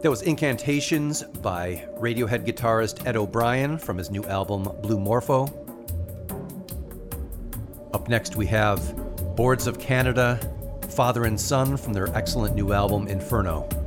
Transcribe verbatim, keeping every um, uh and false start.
That was Incantations by Radiohead guitarist Ed O'Brien from his new album Blue Morpho. Up next we have Boards of Canada, Father and Son from their excellent new album Inferno.